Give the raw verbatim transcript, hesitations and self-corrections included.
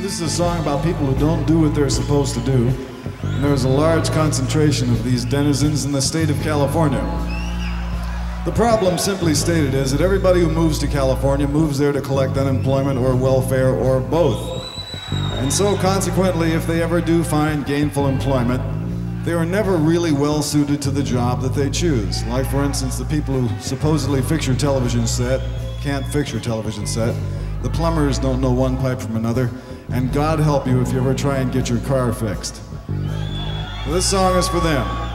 This is a song about people who don't do what they're supposed to do. And there is a large concentration of these denizens in the state of California. The problem, simply stated, is that everybody who moves to California moves there to collect unemployment or welfare or both. And so, consequently, if they ever do find gainful employment, they are never really well suited to the job that they choose. Like, for instance, the people who supposedly fix your television set can't fix your television set. The plumbers don't know one pipe from another. And God help you if you ever try and get your car fixed. Well, this song is for them.